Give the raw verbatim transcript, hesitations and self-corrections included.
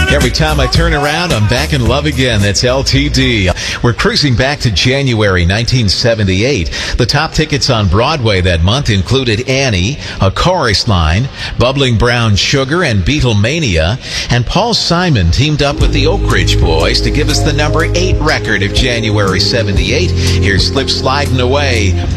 Every time I turn around, I'm back in love again. That's L T D. We're cruising back to January nineteen seventy-eight. The top tickets on Broadway that month included Annie, A Chorus Line, Bubbling Brown Sugar, and Beatlemania. And Paul Simon teamed up with the Oak Ridge Boys to give us the number eight record of January seventy-eight. Here's Slip Sliding Away.